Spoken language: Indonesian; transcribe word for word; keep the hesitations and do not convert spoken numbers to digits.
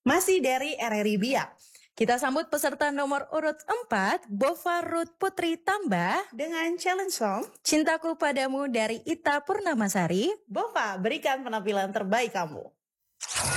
Masih dari R R I Biak. Kita sambut peserta nomor urut empat, Bova Ruth Putri Tambah dengan challenge song Cintaku Padamu dari Ita Purnamasari. Bova, berikan penampilan terbaik kamu.